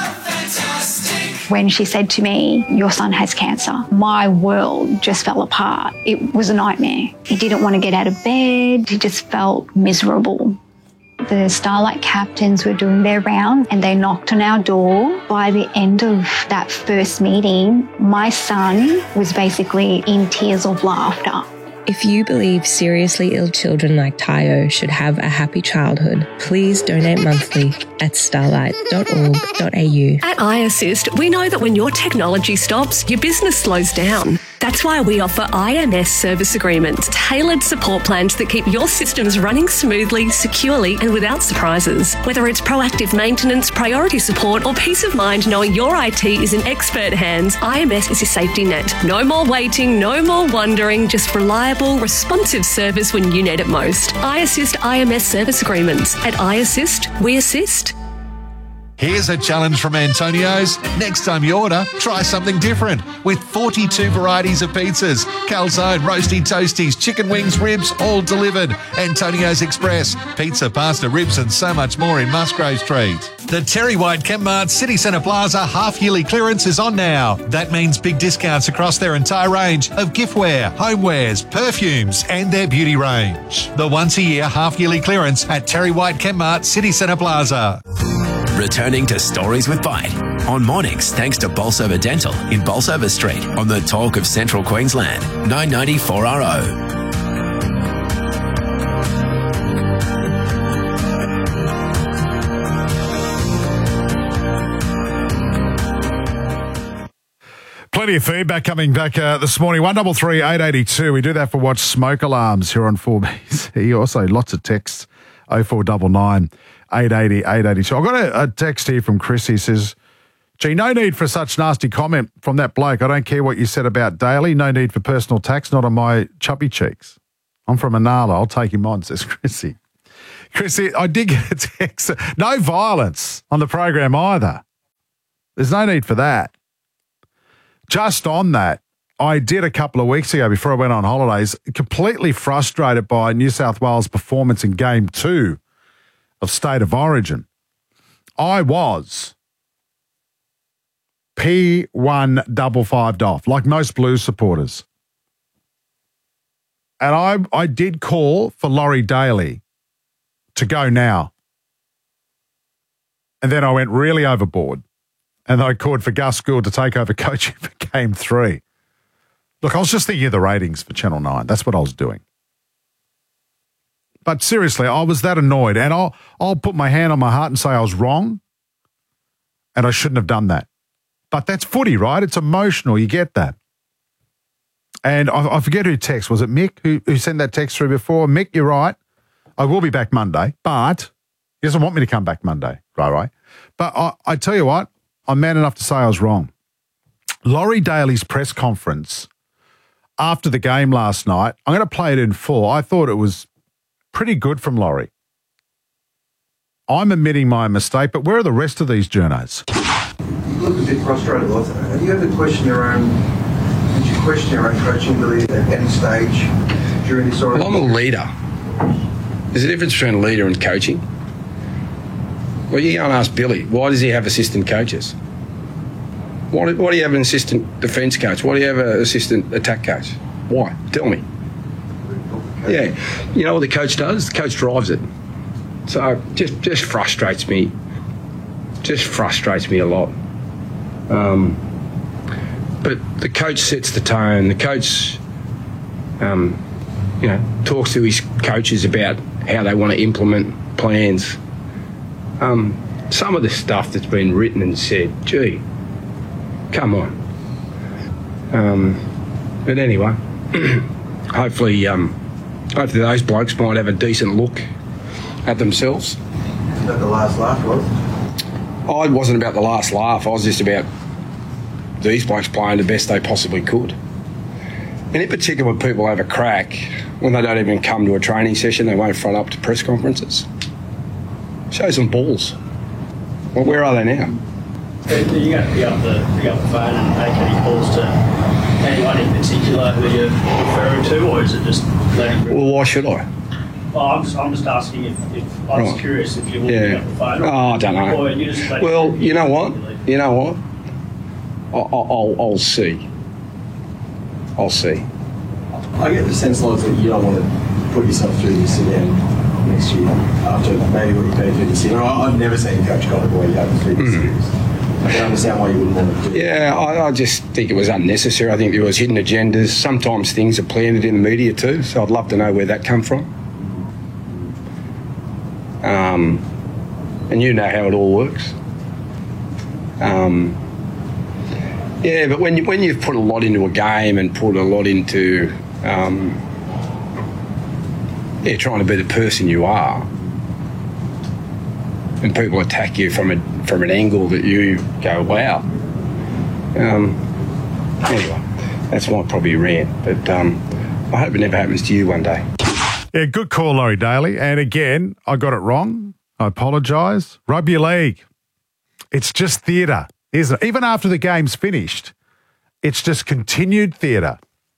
When she said to me, your son has cancer, my world just fell apart. It was a nightmare. He didn't want to get out of bed. He just felt miserable. The Starlight captains were doing their round and they knocked on our door. By the end of that first meeting, my son was basically in tears of laughter. If you believe seriously ill children like Tayo should have a happy childhood, please donate monthly at starlight dot org dot a u. At iAssist, we know that when your technology stops, your business slows down. That's why we offer I M S service agreements, tailored support plans that keep your systems running smoothly, securely, and without surprises. Whether it's proactive maintenance, priority support, or peace of mind knowing your I T is in expert hands, I M S is your safety net. No more waiting, no more wondering, just reliable, responsive service when you need it most. iAssist I M S service agreements. At iAssist, we assist. Here's a challenge from Antonio's. Next time you order, try something different. With forty-two varieties of pizzas, calzone, roasty toasties, chicken wings, ribs, all delivered. Antonio's Express, pizza, pasta, ribs and so much more in Musgrave Street. The Terry White Chemmart City Centre Plaza half-yearly clearance is on now. That means big discounts across their entire range of giftware, homewares, perfumes and their beauty range. The once-a-year half-yearly clearance at Terry White Chemmart City Centre Plaza. Returning to Stories with Bite. On mornings, thanks to Bolsover Dental in Bolsover Street on the Talk of Central Queensland, nine ninety-four R O. Plenty of feedback coming back uh, this morning. one three three, eight eight two. We do that for Watch Smoke Alarms here on four B C. Also, lots of texts, oh four nine nine, eight eight zero, eight eight two. I've got a, a text here from Chris. He says, gee, no need for such nasty comment from that bloke. I don't care what you said about Daly. No need for personal attacks, not on my chubby cheeks. I'm from Anala. I'll take him on, says Chrissy. Chrissy, I did get a text. No violence on the program either. There's no need for that. Just on that, I did a couple of weeks ago before I went on holidays, completely frustrated by New South Wales' performance in game two of State of Origin. I was P one double fived off, like most Blues supporters. And I, I did call for Laurie Daly to go now. And then I went really overboard. And I called for Gus Gould to take over coaching for game three. Look, I was just thinking of the ratings for Channel nine. That's what I was doing. But seriously, I was that annoyed. And I'll, I'll put my hand on my heart and say I was wrong. And I shouldn't have done that. But that's footy, right? It's emotional. You get that. And I, I forget who texted. Was it Mick who, who sent that text through before? Mick, you're right. I will be back Monday. But he doesn't want me to come back Monday. Right, right. But I, I tell you what. I'm man enough to say I was wrong. Laurie Daly's press conference after the game last night, I'm going to play it in full. I thought it was pretty good from Laurie. I'm admitting my mistake, but where are the rest of these journos? You look a bit frustrated, Loz. Have you ever questioned your own, did you question your own coaching ability at any stage during this order? Well, I'm a leader. There's a difference between a leader and coaching. Well, you go and ask Billy, why does he have assistant coaches? Why do, why do you have an assistant defence coach? Why do you have an assistant attack coach? Why? Tell me. Yeah. You know what the coach does? The coach drives it. So it just, just frustrates me. Just frustrates me a lot. Um, but the coach sets the tone. The coach, um, you know, talks to his coaches about how they want to implement plans. Um, some of the stuff that's been written and said, gee, come on. Um, but anyway, hopefully, um, hopefully those blokes might have a decent look at themselves. Is that the last laugh, was? I wasn't about the last laugh. I was just about these blokes playing the best they possibly could. And in particular, when people have a crack, when they don't even come to a training session, they won't front up to press conferences. Show some balls. Well, where are they now? Are you going to pick up the, pick up the phone and make any calls to anyone in particular who you're referring to, or is it just letting... Well, why should I? Well, I'm just, I'm just asking if, if I was right. curious if you will yeah. pick up the phone. Or, oh, I don't know. Or you just well, you know what? You know what? I'll, I'll, I'll see. I'll see. I get the sense, Loz, that you don't want to put yourself through this again next year after maybe what you've been through this year. I've never seen Coach Connor where you have through this mm. series. I can understand why you wouldn't want to do it. Yeah, I, I just think it was unnecessary. I think there was hidden agendas. Sometimes things are planted in the media too, so I'd love to know where that come from. Um, and you know how it all works. Um, yeah, but when you, when you've put a lot into a game and put a lot into um, yeah, trying to be the person you are, and people attack you from a from an angle that you go, wow. Um, anyway, that's my probably rant, but um, I hope it never happens to you one day. Yeah, good call, Laurie Daly. And again, I got it wrong. I apologise. Rugby league, it's just theatre, isn't it? Even after the game's finished, it's just continued theatre.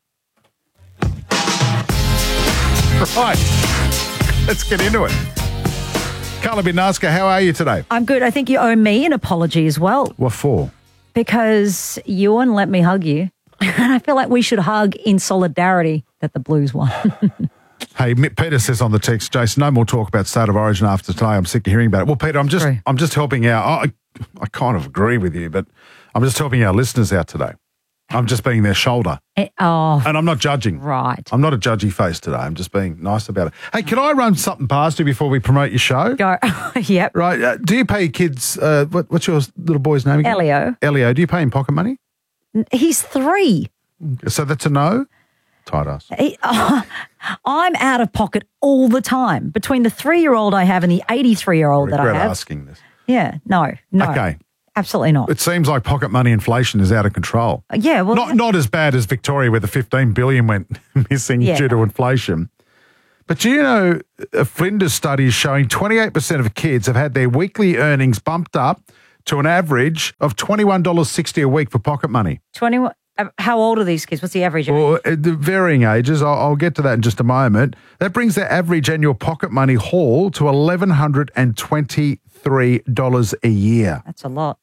Right, let's get into it. Carla Bidnaska, how are you today? I'm good. I think you owe me an apology as well. What for? Because you wouldn't let me hug you. And I feel like we should hug in solidarity that the Blues won. Hey, Peter says on the text, Jason, no more talk about State of Origin after today. I'm sick of hearing about it. Well, Peter, I'm just True. I'm just helping out. I, I kind of agree with you, but I'm just helping our listeners out today. I'm just being their shoulder. It, oh. And I'm not judging. Right. I'm not a judgy face today. I'm just being nice about it. Hey, can I run something past you before we promote your show? Go. Yep. Right. Uh, do you pay your kids, uh, what, what's your little boy's name again? Elio. Elio. Do you pay him pocket money? He's three. So that's a no? Tight ass. He- I'm out of pocket all the time between the three-year-old I have and the eighty-three-year-old that I regret have. asking this. Yeah, no, no. Okay. Absolutely not. It seems like pocket money inflation is out of control. Yeah, well, Not not as bad as Victoria, where the fifteen billion went missing Yeah. due to inflation. But do you know, a Flinders study is showing twenty-eight percent of kids have had their weekly earnings bumped up to an average of twenty-one dollars sixty a week for pocket money. twenty-one. uh, How old are these kids? What's the average? age? Or at the varying ages. I'll, I'll get to that in just a moment. That brings their average annual pocket money haul to one thousand one hundred twenty-three dollars a year. That's a lot.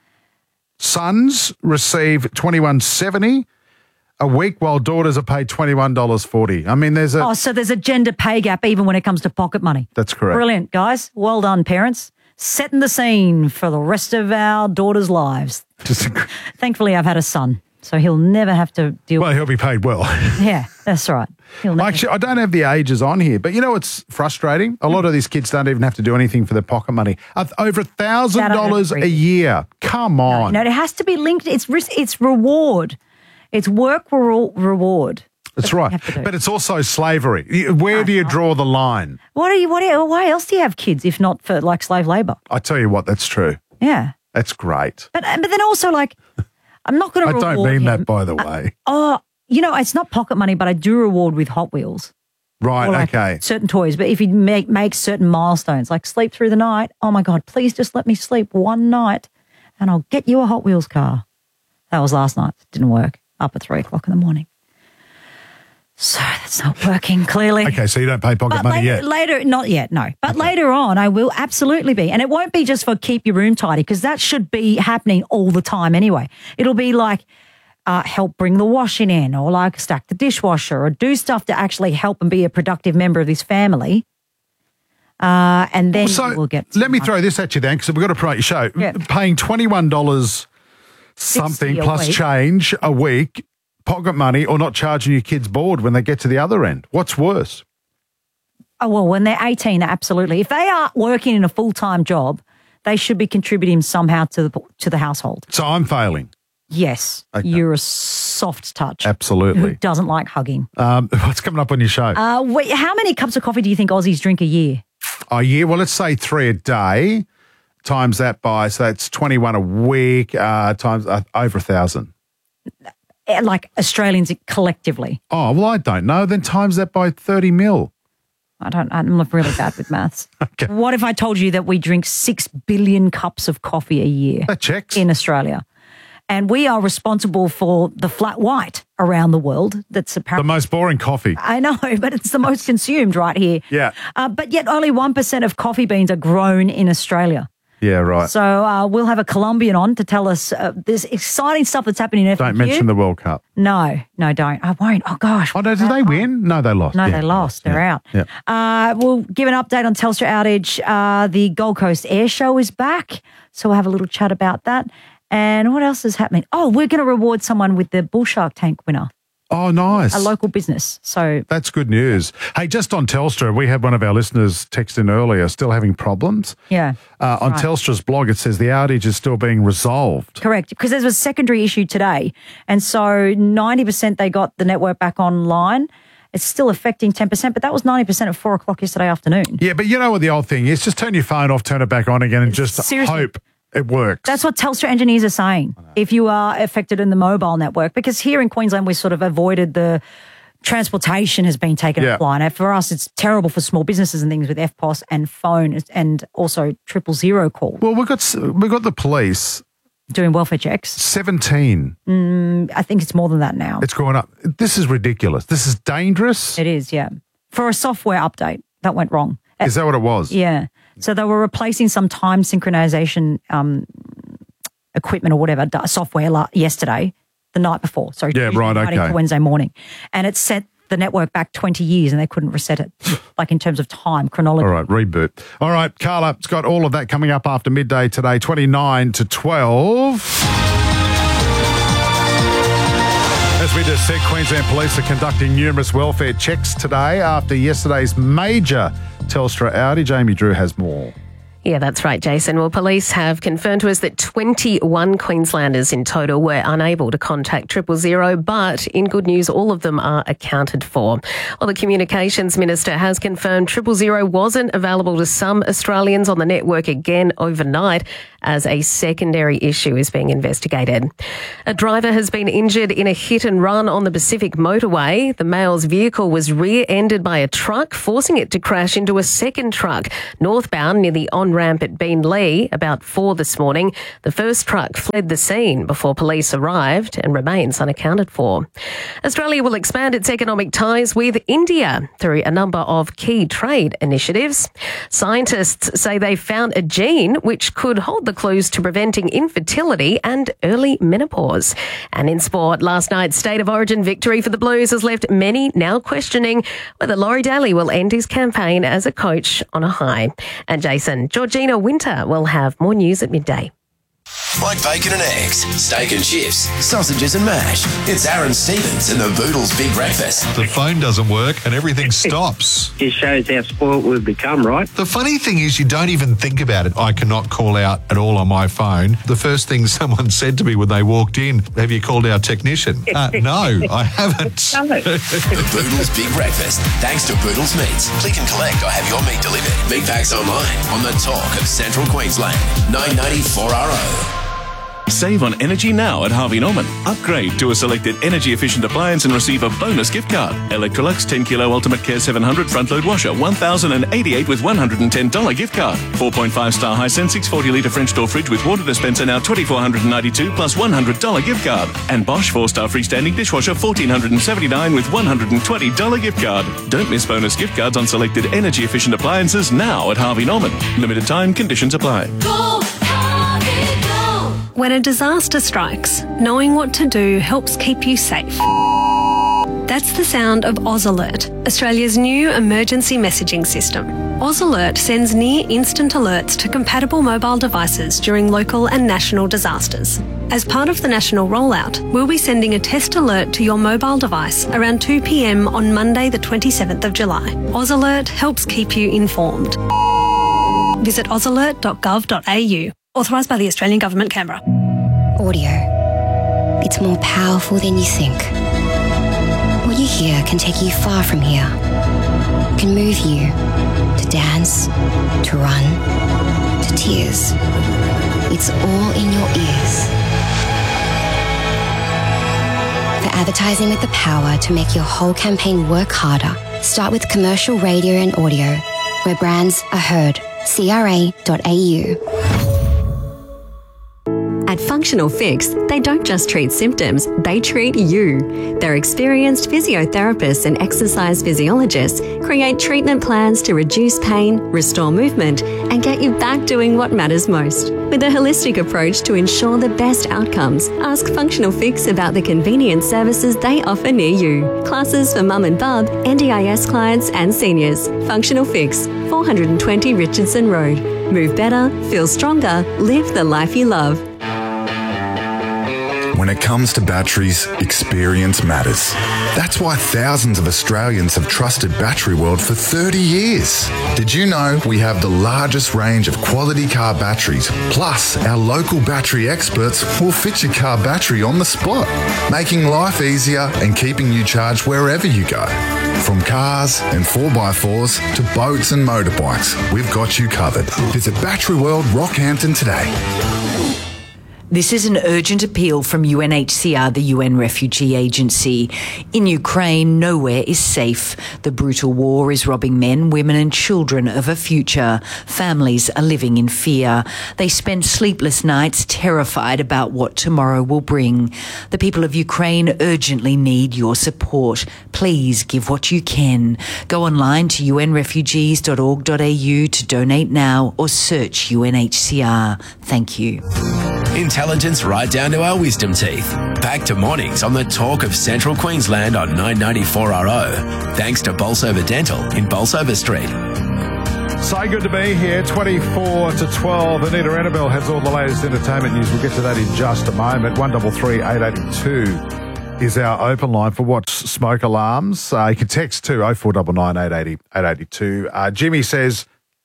Sons receive twenty-one seventy a week, while daughters are paid twenty-one dollars forty. I mean, there's a Oh, so there's a gender pay gap even when it comes to pocket money. that's correct. Brilliant, guys. Well done, parents. Setting the scene for the rest of our daughters' lives. Thankfully, I've had a son, so he'll never have to deal Well, he'll be paid well. with Yeah, that's right. He'll never Actually, I don't have the ages on here, but you know what's frustrating? A lot of these kids don't even have to do anything for their pocket money. Uh, Over a thousand dollars a year. Come on. No, it has to be linked. It's risk, it's reward. It's work re- reward. That's right. But it's also slavery. You- Where do you draw the line? What are you? What? Are, why else do you have kids if not for like slave labor? I tell you what, that's true. Yeah, That's great. but but then also like, I'm not going I to. don't mean that, by the way. Oh, you know, it's not pocket money, but I do reward with Hot Wheels. Right, Or, like, okay. certain toys. But if you make make certain milestones, like sleep through the night, oh my God, please just let me sleep one night and I'll get you a Hot Wheels car. That was last night. Didn't work. Up at three o'clock in the morning. So that's not working, clearly. Okay, so you don't pay pocket But money later, yet. later, not yet, no. But later on, I will absolutely be. And it won't be just for keep your room tidy, because that should be happening all the time anyway. It'll be like uh, help bring the washing in, or like stack the dishwasher, or do stuff to actually help and be a productive member of this family. Uh, and then So we'll get. let me throw this at you then, because we've got to promote your show. Yeah. Paying twenty-one dollars something a plus week. change a week, pocket money, or not charging your kids board when they get to the other end. What's worse? Oh, well, when they're eighteen, absolutely. If they are working in a full-time job, they should be contributing somehow to the to the household. So I'm failing. Yes, Okay. you're a soft touch. Who Absolutely. doesn't like hugging? Um, what's coming up on your show? Uh, wait, how many cups of coffee do you think Aussies drink a year? A year? Well, let's say three a day. Times that by, so that's twenty-one a week, uh, times uh, over a thousand. Eh, Like Australians collectively. Oh, well, I don't know. Then times that by thirty mil. I don't. I'm really bad with maths. Okay. What if I told you that we drink six billion cups of coffee a year? That checks. In Australia, and we are responsible for the flat white around the world. That's The apparently. most boring coffee. I know, but it's the most consumed right here. Yeah. Uh, but yet, only one percent of coffee beans are grown in Australia. Yeah, right. So uh, we'll have a Colombian on to tell us uh, this exciting stuff that's happening in F Don't Q. mention the World Cup. No, no, don't. I won't. Oh, gosh. Oh, no, did they win? No, they lost. No, Yeah. they lost. They're out. Yeah. Uh, we'll give an update on Telstra outage. Uh, the Gold Coast Air Show is back, so we'll have a little chat about that. And what else is happening? Oh, we're going to reward someone with the Bull Shark Tank winner, Oh, nice. a local business. So That's good news. Hey, just on Telstra, we had one of our listeners text in earlier, still having problems. yeah, Uh, on right. Telstra's blog, it says the outage is still being resolved. correct. Because there's a secondary issue today, and so ninety percent they got the network back online. It's still affecting ten percent, but that was ninety percent at four o'clock yesterday afternoon. Yeah, but you know what the old thing is? Just turn your phone off, turn it back on again, and just Seriously. hope it works. That's what Telstra engineers are saying. If you are affected in the mobile network, because here in Queensland we sort of avoided the transportation has been taken Yeah. offline. And for us, it's terrible for small businesses and things with F P O S and phone and also triple zero call Well, we've got s- we've got the police doing welfare checks. seventeen. Mm, I think it's more than that now. It's going up. This is ridiculous. This is dangerous. It is, yeah. For a software update that went wrong. Is that what it was? Yeah. So they were replacing some time synchronization um, equipment or whatever, d- software la- yesterday, the night before. So Yeah, Tuesday right, night into okay. Wednesday morning. And it set the network back twenty years and they couldn't reset it, like in terms of time, chronology. All right, reboot. All right, Carla, it's got all of that coming up after midday today, twenty-nine to twelve. As we just said, Queensland Police are conducting numerous welfare checks today after yesterday's major Telstra outage. Amy Drew has more. Yeah, that's right, Jason. Well, police have confirmed to us that twenty-one Queenslanders in total were unable to contact triple zero, but in good news, all of them are accounted for. Well, the Communications Minister has confirmed triple zero wasn't available to some Australians on the network again overnight as a secondary issue is being investigated. A driver has been injured in a hit and run on the Pacific motorway. The male's vehicle was rear-ended by a truck, forcing it to crash into a second truck northbound near the on-ramp at Beenleigh about four this morning. The first truck fled the scene before police arrived and remains unaccounted for. Australia will expand its economic ties with India through a number of key trade initiatives. Scientists say they found a gene which could hold the clues to preventing infertility and early menopause. And in sport, last night's State of Origin victory for the Blues has left many now questioning whether Laurie Daly will end his campaign as a coach on a high. And Jason, Georgina Winter will have more news at midday. Like bacon and eggs, steak and chips, sausages and mash. It's Aaron Stevens and the Boodles Big Breakfast. The phone doesn't work and everything stops. Just shows how spoiled we've become, right? The funny thing is you don't even think about it. I cannot call out at all on my phone. The first thing someone said to me when they walked in, have you called our technician? Uh, no, I haven't. The Boodles Big Breakfast. Thanks to Boodles Meats. Click and collect or have your meat delivered. Meat packs online on the talk of Central Queensland. nine ninety-four R O. Save on energy now at Harvey Norman. Upgrade to a selected energy-efficient appliance and receive a bonus gift card. Electrolux ten kilo Ultimate Care seven hundred front-load washer, one thousand eighty-eight with one hundred ten dollars gift card. four point five star Hisense six hundred forty litre French door fridge with water dispenser now two thousand four hundred ninety-two plus one hundred dollars gift card. And Bosch four star freestanding dishwasher one thousand four hundred seventy-nine with one hundred twenty dollars gift card. Don't miss bonus gift cards on selected energy-efficient appliances now at Harvey Norman. Limited time, conditions apply. Go, Harvey, go. When a disaster strikes, knowing what to do helps keep you safe. That's the sound of Oz Alert, Australia's new emergency messaging system. Oz Alert sends near-instant alerts to compatible mobile devices during local and national disasters. As part of the national rollout, we'll be sending a test alert to your mobile device around two p m on Monday the twenty-seventh of July. Oz Alert helps keep you informed. Visit oz alert dot gov dot a u. Authorised by the Australian Government, Canberra. Audio. It's more powerful than you think. What you hear can take you far from here. Can move you to dance, to run, to tears. It's all in your ears. For advertising with the power to make your whole campaign work harder, start with commercial radio and audio, where brands are heard. C R A dot A U. At Functional Fix, they don't just treat symptoms, they treat you. Their experienced physiotherapists and exercise physiologists create treatment plans to reduce pain, restore movement, and get you back doing what matters most. With a holistic approach to ensure the best outcomes, ask Functional Fix about the convenient services they offer near you. Classes for mum and bub, N D I S clients and seniors. Functional Fix, four hundred twenty Richardson Road. Move better, feel stronger, live the life you love. When it comes to batteries, experience matters. That's why thousands of Australians have trusted Battery World for thirty years. Did you know we have the largest range of quality car batteries? Plus, our local battery experts will fit your car battery on the spot, making life easier and keeping you charged wherever you go. From cars and four by fours to boats and motorbikes, we've got you covered. Visit Battery World Rockhampton today. This is an urgent appeal from U N H C R, the U N Refugee Agency. In Ukraine, nowhere is safe. The brutal war is robbing men, women and children of a future. Families are living in fear. They spend sleepless nights terrified about what tomorrow will bring. The people of Ukraine urgently need your support. Please give what you can. Go online to u n refugees dot org dot a u to donate now or search U N H C R. Thank you. Intelligence right down to our wisdom teeth. Back to mornings on the talk of Central Queensland on nine ninety-four R O. Thanks to Bolsover Dental in Bolsover Street. So good to be here, twenty-four to twelve. Anita Annabelle has all the latest entertainment news. We'll get to that in just a moment. one three three, eight eight two is our open line for What's Smoke Alarms. Uh, you can text to oh four nine nine, eight eight oh, eight eight two. Uh, Jimmy says,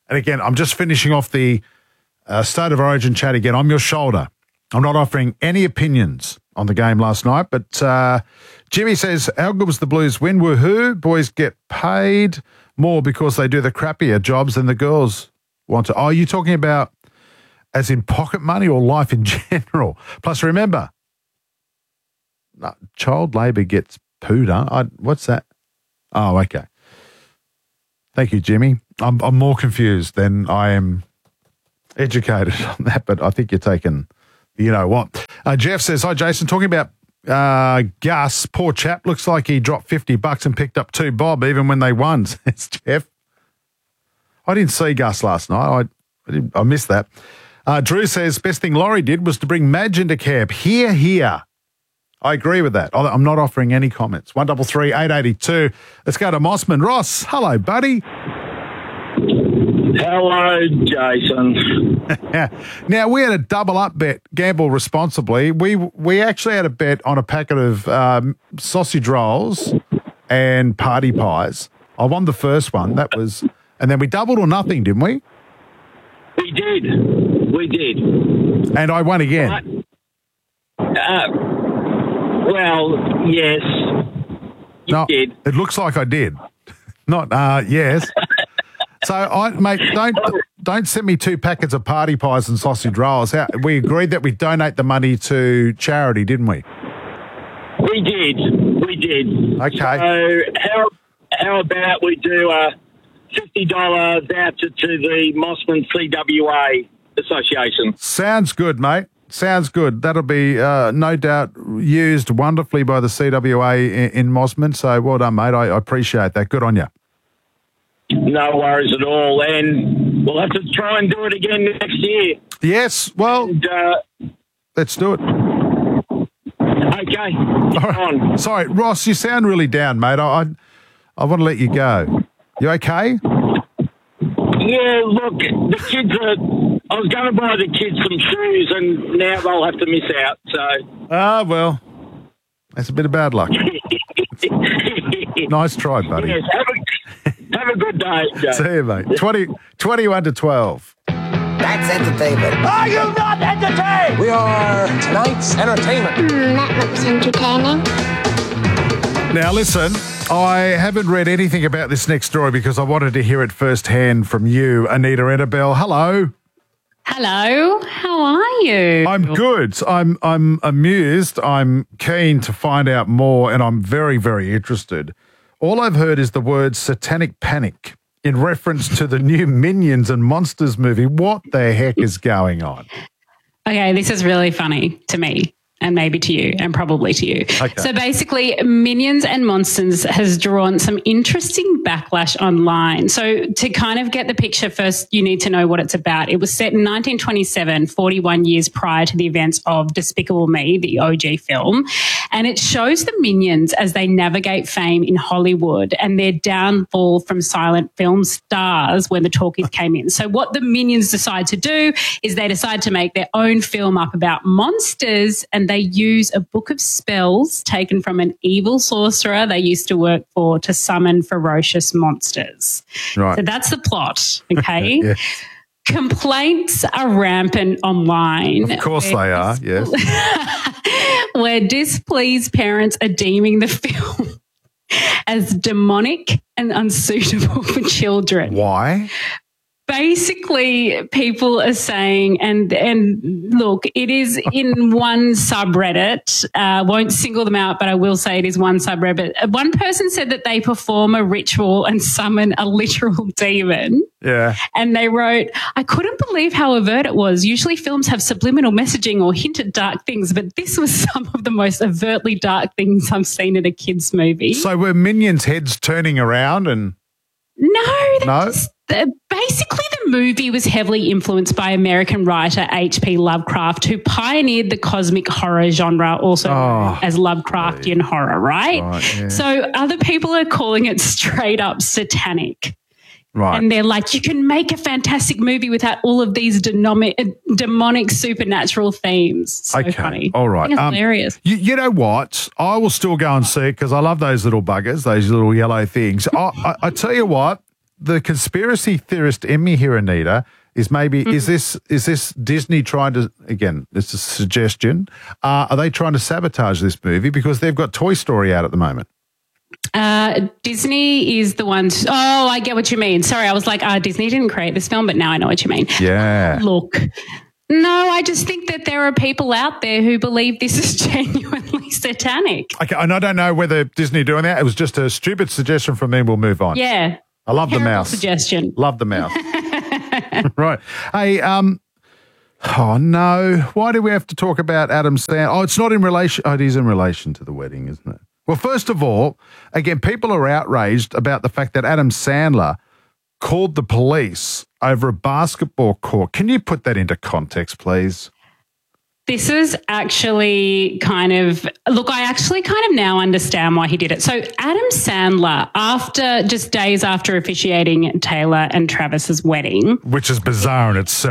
And again, I'm just finishing off the uh, State of Origin chat again. I'm your shoulder. I'm not offering any opinions on the game last night, but uh, Jimmy says, how good was the Blues win? Woohoo. Boys get paid more because they do the crappier jobs than the girls want to. Oh, are you talking about as in pocket money or life in general? Plus, remember, no, child labour gets pooed, huh? I, what's that? Oh, okay. Thank you, Jimmy. I'm, I'm more confused than I am educated on that, but I think you're taking, you know what. Uh, Jeff says, hi, Jason, talking about uh, Gus, poor chap, looks like he dropped fifty bucks and picked up two bob even when they won, says Jeff. I didn't see Gus last night. I, I, didn't, I missed that. Uh, Drew says, best thing Laurie did was to bring Madge into camp. Here, here. I agree with that. I'm not offering any comments. one double three eight eighty two. Let's go to Mossman. Ross, hello, buddy. Hello, Jason. Now, we had a double up bet, gamble responsibly. We we actually had a bet on a packet of um, sausage rolls and party pies. I won the first one. That was, and then we doubled or nothing, didn't we? We did. We did. And I won again. Uh, well, yes. You no, did. It looks like I did. Not, uh, yes. So, I, mate, don't don't send me two packets of party pies and sausage rolls. How, we agreed that we donate the money to charity, didn't we? We did. We did. Okay. So how how about we do a fifty dollars voucher to the Mossman C W A Association? Sounds good, mate. Sounds good. That'll be uh, no doubt used wonderfully by the C W A in, in Mossman. So well done, mate. I, I appreciate that. Good on you. No worries at all. And we'll have to try and do it again next year. Yes, well, and, uh, let's do it. Okay. On. Sorry, Ross, you sound really down, mate. I, I, I want to let you go. You okay? Yeah, look, the kids are... I was going to buy the kids some shoes, and now they'll have to miss out, so... Ah, well, that's a bit of bad luck. Nice try, buddy. Yes, have a, have a good day, Joe. See you, mate. twenty, twenty-one to twelve. That's entertainment. Are you not entertained? We are tonight's entertainment. Hmm, that looks entertaining. Now, listen, I haven't read anything about this next story because I wanted to hear it firsthand from you, Anita Enabel. Hello. Hello. How are you? I'm good. I'm I'm amused. I'm keen to find out more, and I'm very, very interested. All I've heard is the word satanic panic in reference to the new Minions and Monsters movie. What the heck is going on? Okay, this is really funny to me. And maybe to you, and probably to you. Okay. So basically, Minions and Monsters has drawn some interesting backlash online. So to kind of get the picture first, you need to know what it's about. It was set in nineteen twenty-seven, forty-one years prior to the events of Despicable Me, the O G film. And it shows the Minions as they navigate fame in Hollywood and their downfall from silent film stars when the talkies came in. So what the Minions decide to do is they decide to make their own film up about monsters, and they use a book of spells taken from an evil sorcerer they used to work for to summon ferocious monsters. Right. So that's the plot, okay? Yeah. Complaints are rampant online. Of course they are, yes. Where displeased parents are deeming the film as demonic and unsuitable for children. Why? Basically, people are saying, and and look, it is in one subreddit. I uh, won't single them out, but I will say it is one subreddit. One person said that they perform a ritual and summon a literal demon. Yeah. And they wrote, I couldn't believe how overt it was. Usually films have subliminal messaging or hint at dark things, but this was some of the most overtly dark things I've seen in a kid's movie. So were Minions' heads turning around and... No. No? Just, uh, basically, the movie was heavily influenced by American writer H P Lovecraft, who pioneered the cosmic horror genre, also known as Lovecraftian horror, right? Right, yeah. So other people are calling it straight up satanic. Right. And they're like, you can make a fantastic movie without all of these demonic, demonic supernatural themes. So okay. funny. All right. I think it's Um, hilarious. You, you know what? I will still go and see it because I love those little buggers, those little yellow things. I, I, I tell you what, the conspiracy theorist in me here, Anita, is maybe mm-hmm. is this is this Disney trying to, again, it's a suggestion, uh, are they trying to sabotage this movie because they've got Toy Story out at the moment? Uh, Disney is the ones. Oh, I get what you mean. Sorry, I was like, uh, Disney didn't create this film, but now I know what you mean. Yeah. Look, no, I just think that there are people out there who believe this is genuinely satanic. Okay, and I don't know whether Disney are doing that. It was just a stupid suggestion from me. We'll move on. Yeah. I love Terrible the mouse. Suggestion. Love the mouse. Right. Hey, um, oh no, why do we have to talk about Adam Sandler? Oh, it's not in relation. Oh, it is in relation to the wedding, isn't it? Well, first of all, again, people are outraged about the fact that Adam Sandler called the police over a basketball court. Can you put that into context, please? This is actually kind of, look, I actually kind of now understand why he did it. So Adam Sandler, after just days after officiating Taylor and Travis's wedding. Which is bizarre in itself.